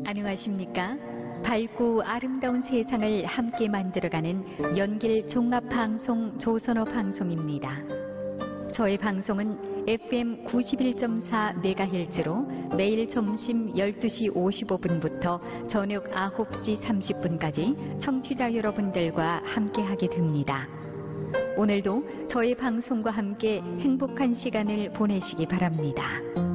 안녕하십니까? 밝고 아름다운 세상을 함께 만들어가는 연길 종합방송 조선어 방송입니다. 저의 방송은 FM 91.4MHz로 매일 점심 12시 55분부터 저녁 9시 30분까지 청취자 여러분들과 함께하게 됩니다. 오늘도 저의 방송과 함께 행복한 시간을 보내시기 바랍니다.